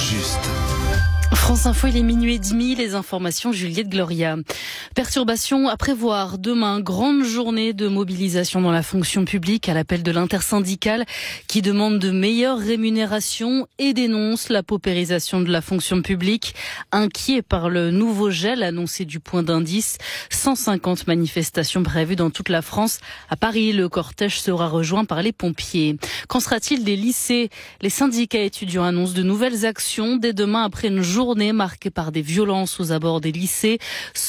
juste. France Info, il est minuit et demi, les informations Juliette Gloria. Perturbations à prévoir demain, grande journée de mobilisation dans la fonction publique à l'appel de l'intersyndicale qui demande de meilleures rémunérations et dénonce la paupérisation de la fonction publique. Inquiet par le nouveau gel annoncé du point d'indice, 150 manifestations prévues dans toute la France. À Paris, le cortège sera rejoint par les pompiers. Qu'en sera-t-il des lycées? Les syndicats étudiants annoncent de nouvelles actions dès demain après une journée marquée par des violences aux abords des lycées.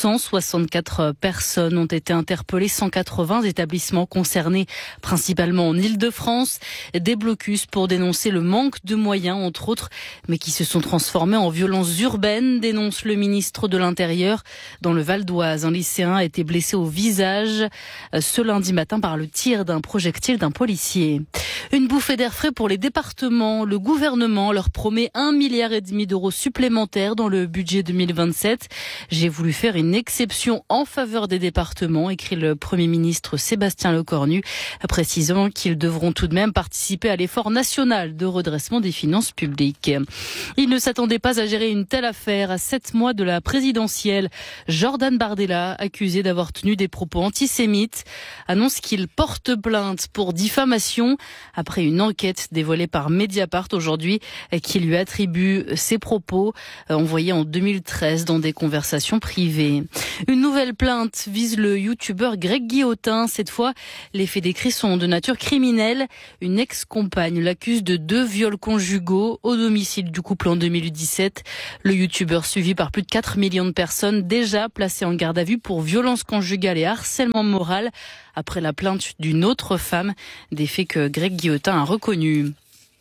164 personnes ont été interpellées, 180 établissements concernés, principalement en Île-de-France. Des blocus pour dénoncer le manque de moyens, entre autres, mais qui se sont transformés en violences urbaines, dénonce le ministre de l'Intérieur. Dans le Val d'Oise, un lycéen a été blessé au visage ce lundi matin par le tir d'un projectile d'un policier. Une bouffée d'air frais pour les départements. Le gouvernement leur promet 1,5 milliard d'euros supplémentaires dans le budget 2027. J'ai voulu faire une exception en faveur des départements, écrit le Premier ministre Sébastien Lecornu, précisant qu'ils devront tout de même participer à l'effort national de redressement des finances publiques. Il ne s'attendait pas à gérer une telle affaire à 7 mois de la présidentielle. Jordan Bardella, accusé d'avoir tenu des propos antisémites, annonce qu'il porte plainte pour diffamation après une enquête dévoilée par Mediapart aujourd'hui qui lui attribue ses propos envoyés en 2013 dans des conversations privées. Une nouvelle plainte vise le youtubeur Greg Guillotin. Cette fois, les faits décrits sont de nature criminelle. Une ex-compagne l'accuse de 2 viols conjugaux au domicile du couple en 2017. Le youtubeur suivi par plus de 4 millions de personnes déjà placé en garde à vue pour violence conjugale et harcèlement moral après la plainte d'une autre femme, des faits que Greg Guillotin a reconnus.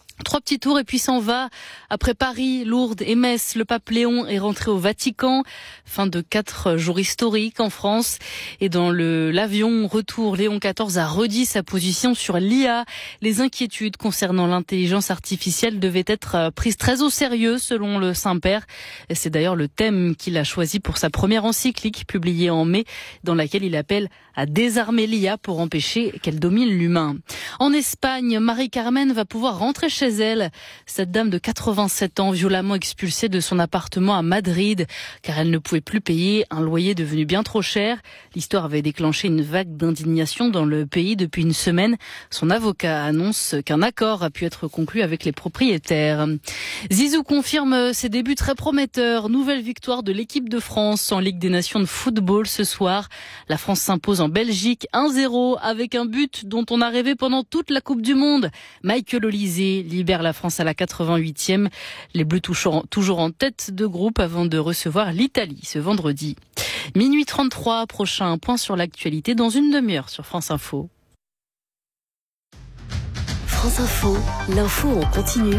3 petits tours et puis s'en va. Après Paris, Lourdes et Metz, le pape Léon est rentré au Vatican. Fin de 4 jours historiques en France. Et dans l'avion retour, Léon XIV a redit sa position sur l'IA. Les inquiétudes concernant l'intelligence artificielle devaient être prises très au sérieux selon le Saint-Père. Et c'est d'ailleurs le thème qu'il a choisi pour sa première encyclique publiée en mai, dans laquelle il appelle à désarmer l'IA pour empêcher qu'elle domine l'humain. En Espagne, Marie-Carmen va pouvoir rentrer chez elle. Cette dame de 87 ans, violemment expulsée de son appartement à Madrid, car elle ne pouvait plus payer un loyer devenu bien trop cher. L'histoire avait déclenché une vague d'indignation dans le pays depuis une semaine. Son avocat annonce qu'un accord a pu être conclu avec les propriétaires. Zizou confirme ses débuts très prometteurs. Nouvelle victoire de l'équipe de France en Ligue des Nations de football ce soir. La France s'impose en Belgique 1-0 avec un but dont on a rêvé pendant toute la Coupe du Monde. Michael Olise libère la France à la 88e. Les Bleus toujours en tête de groupe avant de recevoir l'Italie ce vendredi. Minuit 33, prochain point sur l'actualité dans une demi-heure sur France Info. France Info, l'info en continu.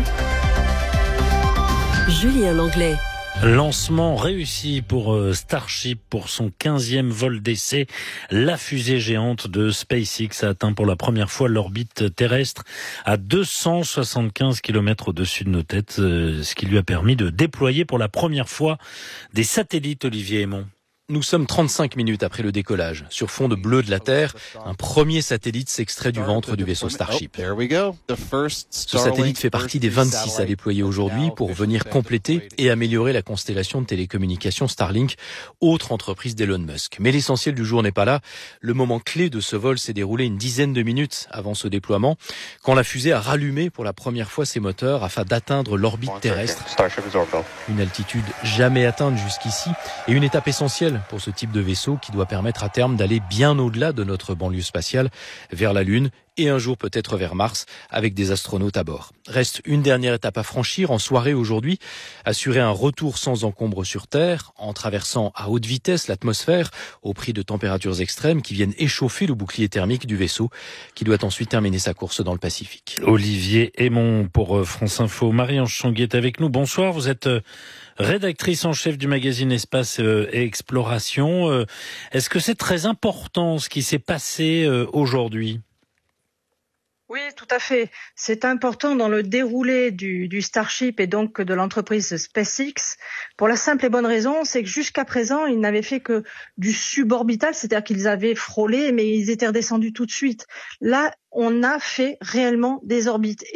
Julien Langlais. Lancement réussi pour Starship pour son 15e vol d'essai. La fusée géante de SpaceX a atteint pour la première fois l'orbite terrestre à 275 km au-dessus de nos têtes, ce qui lui a permis de déployer pour la première fois des satellites, Olivier Aymon. Nous sommes 35 minutes après le décollage. Sur fond de bleu de la Terre, un premier satellite s'extrait du ventre du vaisseau Starship. Ce satellite fait partie des 26 à déployer aujourd'hui pour venir compléter et améliorer la constellation de télécommunications Starlink, autre entreprise d'Elon Musk. Mais l'essentiel du jour n'est pas là. Le moment clé de ce vol s'est déroulé une dizaine de minutes avant ce déploiement, quand la fusée a rallumé pour la première fois ses moteurs afin d'atteindre l'orbite terrestre. Une altitude jamais atteinte jusqu'ici et une étape essentielle pour ce type de vaisseau qui doit permettre à terme d'aller bien au-delà de notre banlieue spatiale, vers la Lune et un jour peut-être vers Mars avec des astronautes à bord. Reste une dernière étape à franchir en soirée aujourd'hui, assurer un retour sans encombre sur Terre en traversant à haute vitesse l'atmosphère au prix de températures extrêmes qui viennent échauffer le bouclier thermique du vaisseau qui doit ensuite terminer sa course dans le Pacifique. Olivier Aymon pour France Info. Marie-Ange Changuet est avec nous. Bonsoir, vous êtes rédactrice en chef du magazine Espace et Exploration. Est-ce que c'est très important ce qui s'est passé aujourd'hui ? Oui, tout à fait. C'est important dans le déroulé du Starship et donc de l'entreprise SpaceX pour la simple et bonne raison, c'est que jusqu'à présent, ils n'avaient fait que du suborbital, c'est-à-dire qu'ils avaient frôlé, mais ils étaient redescendus tout de suite. Là, on a fait réellement des orbites et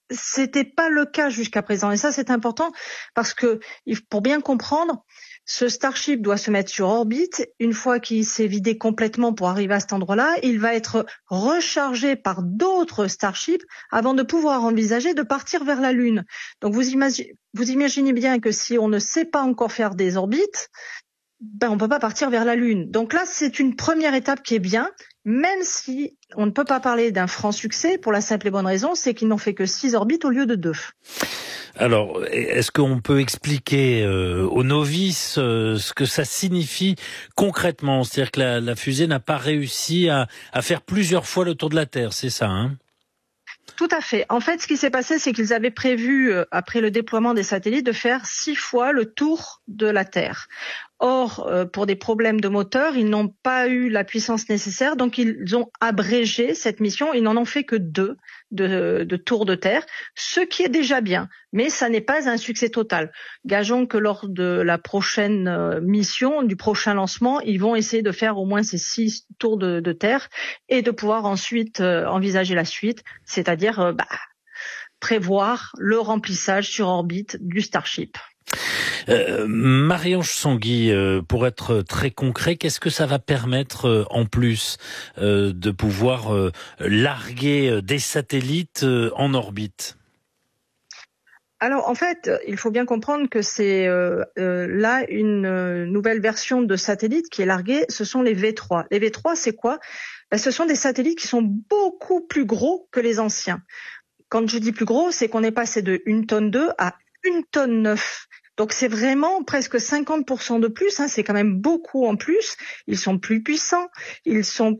c'était pas le cas jusqu'à présent. Et ça, c'est important parce que pour bien comprendre, ce Starship doit se mettre sur orbite. Une fois qu'il s'est vidé complètement pour arriver à cet endroit-là, il va être rechargé par d'autres Starships avant de pouvoir envisager de partir vers la Lune. Donc vous imaginez bien que si on ne sait pas encore faire des orbites, on peut pas partir vers la Lune. Donc là, c'est une première étape qui est bien, même si on ne peut pas parler d'un franc succès pour la simple et bonne raison, c'est qu'ils n'ont fait que 6 orbites au lieu de 2. Alors, est-ce qu'on peut expliquer aux novices ce que ça signifie concrètement? C'est-à-dire que la fusée n'a pas réussi à faire plusieurs fois le tour de la Terre, c'est ça, hein? Tout à fait. En fait, ce qui s'est passé, c'est qu'ils avaient prévu, après le déploiement des satellites, de faire 6 fois le tour de la Terre. Or, pour des problèmes de moteur, ils n'ont pas eu la puissance nécessaire, donc ils ont abrégé cette mission. Ils n'en ont fait que 2 de tours de Terre, ce qui est déjà bien, mais ça n'est pas un succès total. Gageons que lors de la prochaine mission, du prochain lancement, ils vont essayer de faire au moins ces 6 tours de Terre et de pouvoir ensuite envisager la suite, c'est-à-dire prévoir le remplissage sur orbite du Starship. Marie-Ange Sanguy, pour être très concret, qu'est-ce que ça va permettre en plus de pouvoir larguer des satellites en orbite? Alors en fait, il faut bien comprendre que c'est là une nouvelle version de satellite qui est larguée, ce sont les V3. Les V3, c'est quoi? Ce sont des satellites qui sont beaucoup plus gros que les anciens. Quand je dis plus gros, c'est qu'on est passé de 1,2 tonne à 1,9 tonne. Donc c'est vraiment presque 50% de plus, c'est quand même beaucoup en plus. Ils sont plus puissants, ils sont